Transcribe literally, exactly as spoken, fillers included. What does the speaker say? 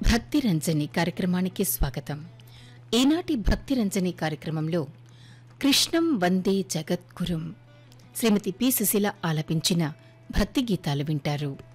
భక్తి రంజని కార్యక్రమానికి స్వాగతం. ఈనాటి భక్తి రంజని కార్యక్రమంలో కృష్ణం వందే జగద్గురుం శ్రీమతి పి సుశీల ఆలపించిన భక్తి గీతాలు వింటారు.